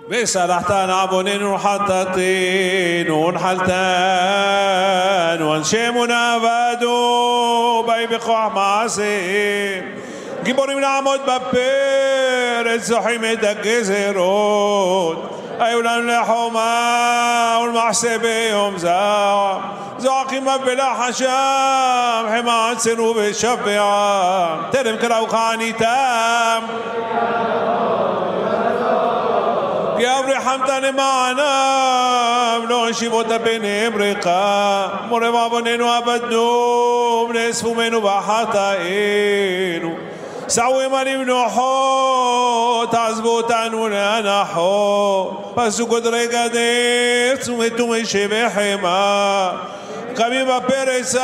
וסלחתן עווננו וחטאתנו ונחלתן ואנשינו עבדו באי בכוח מעשים גיבורים לעמוד בפרץ זוכים את הגזרות היו לנו לחומה ולמעשה ביום זעם זועקים אף בלחשם חמה עצנו ושפעם טרם קראו חניתם כי אב רחמת למענם לא השיבות ביניהם ריקה מורה ועווננו עבדנו ונאספומנו בחטאינו סעו ימנים נוחות תעזבו אותנו לאנחות פסו גודרי גדר צומתו משבע חמה קמים בפרץ